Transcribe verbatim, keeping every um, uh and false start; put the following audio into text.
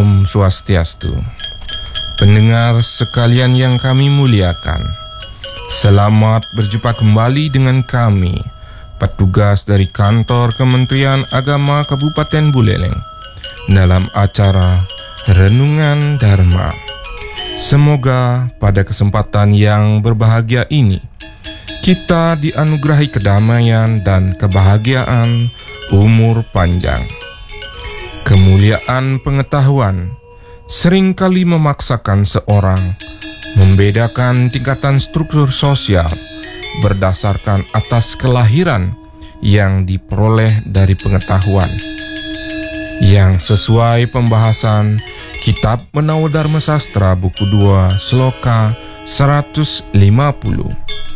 Om Swastiastu. Pendengar sekalian yang kami muliakan, selamat berjumpa kembali dengan kami, petugas dari kantor Kementerian Agama Kabupaten Buleleng, dalam acara Renungan Dharma. Semoga pada kesempatan yang berbahagia ini, kita dianugerahi kedamaian dan kebahagiaan umur panjang. Kemuliaan pengetahuan seringkali memaksakan seorang membedakan tingkatan struktur sosial berdasarkan atas kelahiran yang diperoleh dari pengetahuan. Yang sesuai pembahasan Kitab Menawa Dharma Sastra buku dua Sloka seratus lima puluh.